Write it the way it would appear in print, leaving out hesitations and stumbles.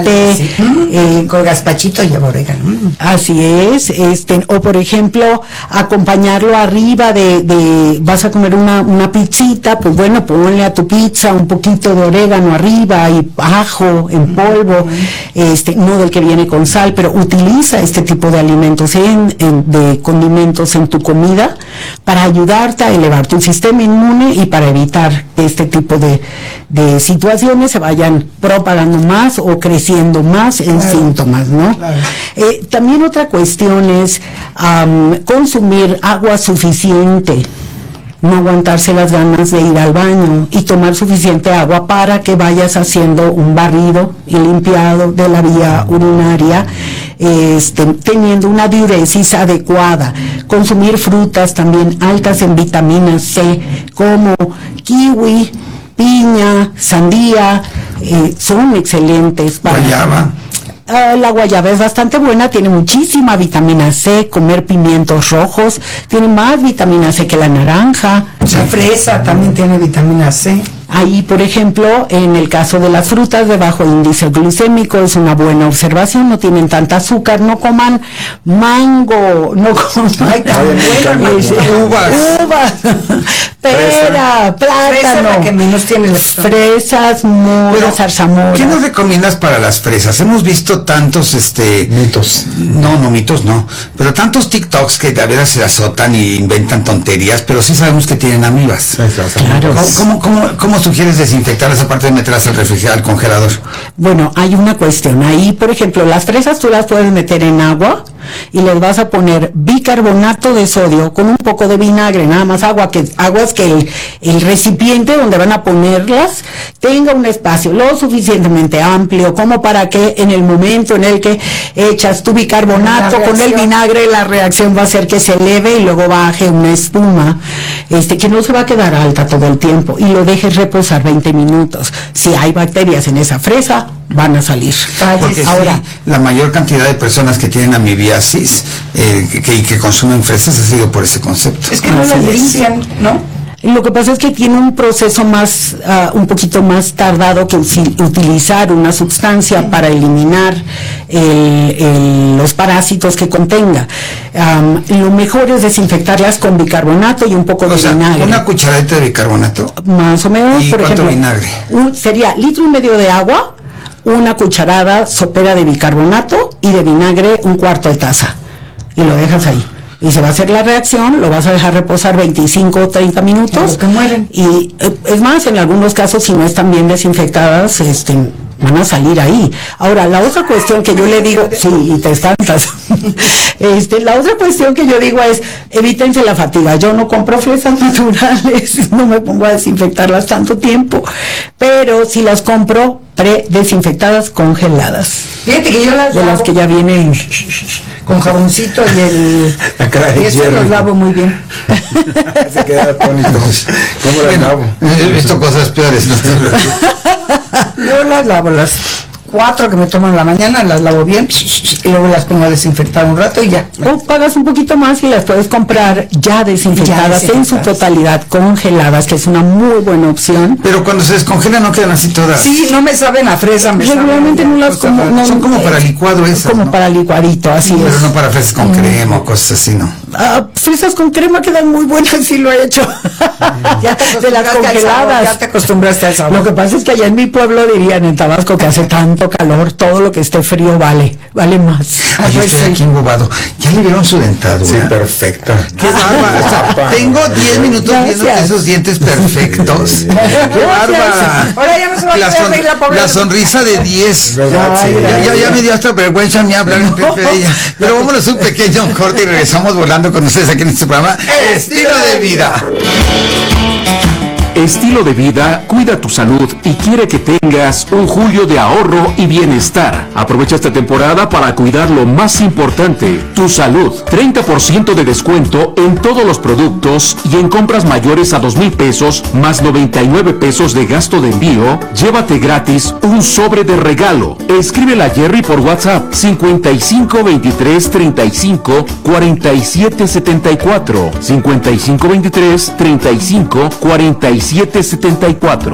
Con gazpachito lleva orégano. Así es, o por ejemplo, acompañarlo arriba vas a comer una pizzita, pues bueno, ponle a tu pizza un poquito de orégano arriba y ajo en polvo, no del que viene con sal, pero utiliza este tipo de alimentos, de condimentos en tu comida para ayudarte a elevar tu sistema inmune y para evitar que este tipo de situaciones se vayan propagando más o creciendo más en síntomas, ¿no? Claro. También otra cuestión es consumir agua suficiente, no aguantarse las ganas de ir al baño y tomar suficiente agua para que vayas haciendo un barrido y limpiado de la vía urinaria, teniendo una diuresis adecuada. Consumir frutas también altas en vitamina C, como kiwi, piña, sandía, son excelentes para... Guayaba. La guayaba es bastante buena, tiene muchísima vitamina C. Comer pimientos rojos tiene más vitamina C que la naranja. La fresa también tiene vitamina C. Ahí, por ejemplo, en el caso de las frutas de bajo índice glucémico, es una buena observación, no tienen tanta azúcar, no coman mango, no coman uvas, pera, plátano, fresa, que menos tiene fresas, moras, zarzamoras. ¿Qué nos recomiendas para las fresas? Hemos visto tantos mitos. No, mitos no, pero tantos TikToks que a veces se azotan y inventan tonterías, pero sí sabemos que tienen amibas. Claro. ¿Cómo sugieres desinfectarlas aparte de meterlas al refrigerador, al congelador? Bueno, hay una cuestión ahí, por ejemplo, las fresas tú las puedes meter en agua y les vas a poner bicarbonato de sodio con un poco de vinagre, nada más agua es que el recipiente donde van a ponerlas tenga un espacio lo suficientemente amplio como para que en el momento en el que echas tu bicarbonato con el vinagre, la reacción va a ser que se eleve y luego baje una espuma, que no se va a quedar alta todo el tiempo, y lo dejes reposar 20 minutos. Si hay bacterias en esa fresa, van a salir. Porque ahora, sí, la mayor cantidad de personas que tienen amibiasis que consumen fresas ha sido por ese concepto. Es que no las limpian, ¿no? Lo que pasa es que tiene un proceso más, un poquito más tardado que utilizar una sustancia para eliminar los parásitos que contenga. Lo mejor es desinfectarlas con bicarbonato y un poco de vinagre. ¿Una cucharadita de bicarbonato? Más o menos. ¿Y por cuánto ejemplo, vinagre? Sería 1,5 litros de agua, una cucharada sopera de bicarbonato y de vinagre 1/4 de taza. Y lo dejas ahí. Y se va a hacer la reacción, lo vas a dejar reposar 25 o 30 minutos. Que mueren. Y es más, en algunos casos, si no están bien desinfectadas, van a salir ahí. Ahora, la otra cuestión que yo le digo, sí, y te espantas. La otra cuestión que yo digo es, evítense la fatiga. Yo no compro fresas naturales, no me pongo a desinfectarlas tanto tiempo, pero si las compro desinfectadas congeladas. Fíjate que yo las las que ya vienen con jaboncito y eso los lavo muy bien. Se queda atónito. ¿Cómo las lavo? He visto cosas peores. Yo las lavo, las 4 que me tomo en la mañana, las lavo bien y luego las pongo a desinfectar un rato y ya. O pagas un poquito más y las puedes comprar ya desinfectadas en su totalidad, congeladas, que es una muy buena opción. Pero cuando se descongelan no quedan así todas. Sí, no me saben a fresa. Regularmente no las como. No, son como para licuado esas, como, ¿no? Para licuadito, así pero es. Pero no para fresas con crema o cosas así, ¿no? Fresas con crema quedan muy buenas, sí lo he hecho. Ya te de las congeladas. Ya te acostumbraste al sabor. Lo que pasa es que allá en mi pueblo dirían, en Tabasco, que hace tanto calor, todo lo que esté frío vale más. Ay, yo estoy aquí embobado. ¿Ya le vieron su dentadura? Sí, perfecta. ¡Qué bárbara! Tengo 10 minutos viendo esos dientes perfectos. ¡Qué bárbara! Ahora ya no se va a reír la pobre. La sonrisa de 10. Ya me dio hasta vergüenza ni hablar en Pepe de ella. Pero vámonos un pequeño corte y regresamos volando con ustedes aquí en este programa Estilo de Vida. Estilo de Vida cuida tu salud y quiere que tengas un julio de ahorro y bienestar. Aprovecha esta temporada para cuidar lo más importante, tu salud. 30% de descuento en todos los productos y en compras mayores a 2,000 pesos más 99 pesos de gasto de envío. Llévate gratis un sobre de regalo. Escríbele a Jerry por WhatsApp 55 23 35 47 74 55 23 35 47 74.